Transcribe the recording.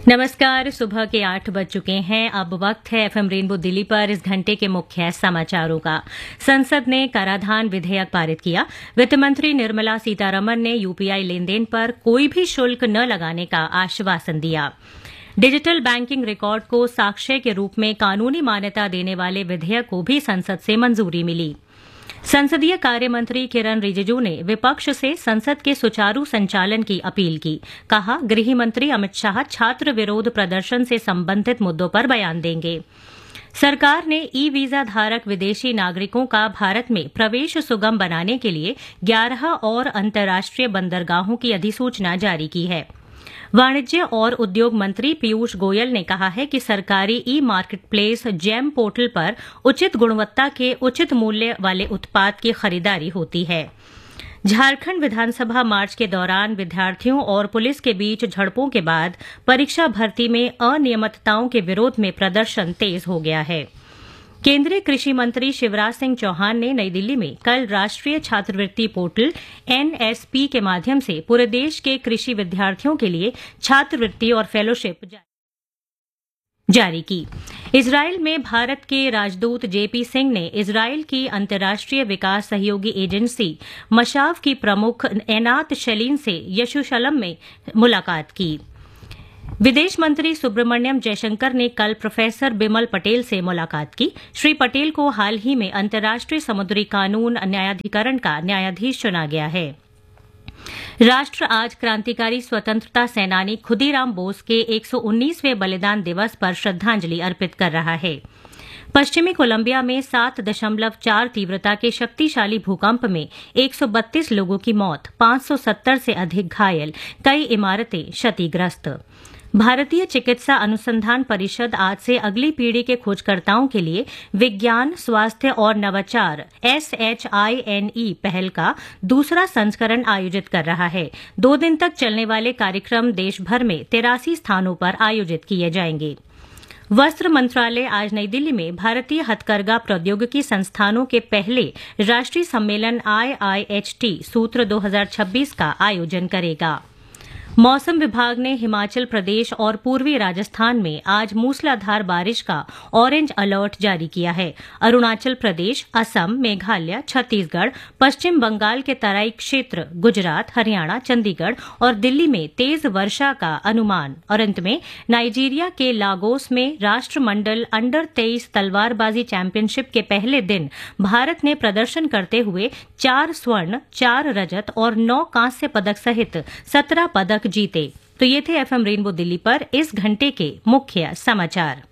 नमस्कार। सुबह के 8 बज चुके हैं। अब वक्त है एफएम रेनबो दिल्ली पर इस घंटे के मुख्य समाचारों का। संसद ने कराधान विधेयक पारित किया। वित्त मंत्री निर्मला सीतारमण ने यूपीआई लेनदेन पर कोई भी शुल्क न लगाने का आश्वासन दिया। डिजिटल बैंकिंग रिकॉर्ड को साक्ष्य के रूप में कानूनी मान्यता देने वाले विधेयक को भी संसद से मंजूरी मिली। संसदीय कार्य मंत्री किरण रिजिजू ने विपक्ष से संसद के सुचारू संचालन की अपील की। कहा, गृह मंत्री अमित शाह छात्र विरोध प्रदर्शन से संबंधित मुद्दों पर बयान देंगे। सरकार ने ई वीजा धारक विदेशी नागरिकों का भारत में प्रवेश सुगम बनाने के लिए 11 और अंतर्राष्ट्रीय बंदरगाहों की अधिसूचना जारी की है। वाणिज्य और उद्योग मंत्री पीयूष गोयल ने कहा है कि सरकारी ई मार्केट प्लेस जेम पोर्टल पर उचित गुणवत्ता के उचित मूल्य वाले उत्पाद की खरीदारी होती है। झारखंड विधानसभा मार्च के दौरान विद्यार्थियों और पुलिस के बीच झड़पों के बाद परीक्षा भर्ती में अनियमितताओं के विरोध में प्रदर्शन तेज हो गया है। केंद्रीय कृषि मंत्री शिवराज सिंह चौहान ने नई दिल्ली में कल राष्ट्रीय छात्रवृत्ति पोर्टल एनएसपी के माध्यम से पूरे देश के कृषि विद्यार्थियों के लिए छात्रवृत्ति और फेलोशिप जारी की। इजरायल में भारत के राजदूत जेपी सिंह ने इजरायल की अंतर्राष्ट्रीय विकास सहयोगी एजेंसी मशाव की प्रमुख एनात शेलीन से यरूशलेम में मुलाकात की। विदेश मंत्री सुब्रमण्यम जयशंकर ने कल प्रोफेसर बिमल पटेल से मुलाकात की। श्री पटेल को हाल ही में अंतर्राष्ट्रीय समुद्री कानून न्यायाधिकरण का न्यायाधीश चुना गया है। राष्ट्र आज क्रांतिकारी स्वतंत्रता सेनानी खुदीराम बोस के 119वें बलिदान दिवस पर श्रद्धांजलि अर्पित कर रहा है। पश्चिमी कोलंबिया में 7.4 तीव्रता के शक्तिशाली भूकंप में 132 लोगों की मौत, 570 से अधिक घायल, कई इमारतें क्षतिग्रस्त। भारतीय चिकित्सा अनुसंधान परिषद आज से अगली पीढ़ी के खोजकर्ताओं के लिए विज्ञान, स्वास्थ्य और नवाचार SHINE पहल का दूसरा संस्करण आयोजित कर रहा है। 2 दिन तक चलने वाले कार्यक्रम देश भर में 83 स्थानों पर आयोजित किए जाएंगे। वस्त्र मंत्रालय आज नई दिल्ली में भारतीय हथकरघा प्रौद्योगिकी संस्थानों के पहले राष्ट्रीय सम्मेलन IIHT सूत्र 2026 का आयोजन करेगा। मौसम विभाग ने हिमाचल प्रदेश और पूर्वी राजस्थान में आज मूसलाधार बारिश का ऑरेंज अलर्ट जारी किया है। अरुणाचल प्रदेश, असम, मेघालय, छत्तीसगढ़, पश्चिम बंगाल के तराई क्षेत्र, गुजरात, हरियाणा, चंडीगढ़ और दिल्ली में तेज वर्षा का अनुमान। और अंत में नाइजीरिया के लागोस में राष्ट्रमंडल अंडर 23 तलवारबाजी चैंपियनशिप के पहले दिन भारत ने प्रदर्शन करते हुए 4 स्वर्ण, 4 रजत और 9 कांस्य पदक सहित 17 पदक जीते। तो ये थे एफएम रेनबो दिल्ली पर इस घंटे के मुख्य समाचार।